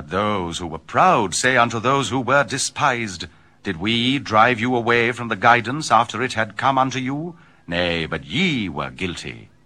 But those who were proud say unto those who were despised, Did we drive you away from the guidance after it had come unto you? Nay, but ye were guilty.